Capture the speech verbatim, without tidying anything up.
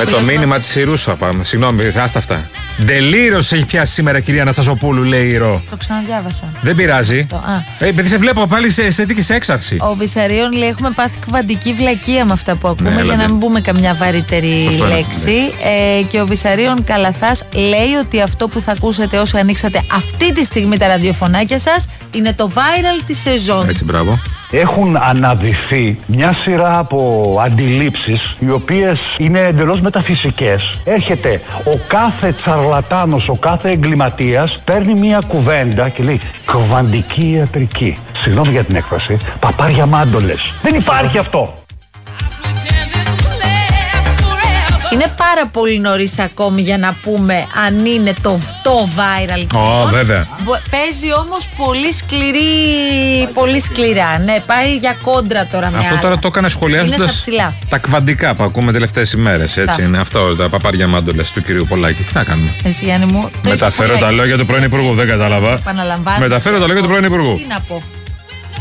Με το μήνυμα τη Ιρούσα πάμε. Συγγνώμη, άστα αυτά. Ντελήρος έχει πιάσει σήμερα η κυρία Αναστασοπούλου, λέει η Ρο. Το ξαναδιάβασα. Δεν πειράζει. Το, α. Ε, παιδί, σε βλέπω πάλι σε, σε δίκη σε έξαρση. Ο Βυσαρίων λέει: έχουμε πάθει κβαντική βλακεία με αυτά που ακούμε, ναι, για δηλαδή. να μην πούμε καμιά βαρύτερη Σωστό λέξη. Ε, και ο Βυσαρίων Καλαθάς λέει ότι αυτό που θα ακούσετε όσοι ανοίξατε αυτή τη στιγμή τα ραδιοφωνάκια σας είναι το viral της σεζόν. Έτσι, μπράβο. Έχουν αναδυθεί μια σειρά από αντιλήψεις οι οποίες είναι εντελώς μεταφυσικές. Έρχεται ο κάθε τσαρλατάνος, ο κάθε εγκληματίας, παίρνει μια κουβέντα και λέει κβαντική ιατρική. Συγγνώμη για την έκφραση, παπάρια μάντολες. Δεν υπάρχει αυτό. Είναι πάρα πολύ νωρίς ακόμη για να πούμε αν είναι το το viral της Ω, βέβαια. Παίζει όμως πολύ σκληρή, πολύ σκληρά. Ναι, πάει για κόντρα τώρα με Αυτό άλλα. τώρα το έκανε σχολιάζοντας τα κβαντικά που ακούμε τελευταίες ημέρες. Έτσι είναι. Αυτό τα παπάρια μάντολες του κυρίου Πολάκη. Τι να κάνουμε. Εσύ, Γιάννη μου. Μεταφέρω τα λόγια του πρώην Υπουργού. Δεν κατάλαβα. Επαναλαμβάνω. Μεταφέρω τα λόγια του πρώην Υπουργού. Τι να πω.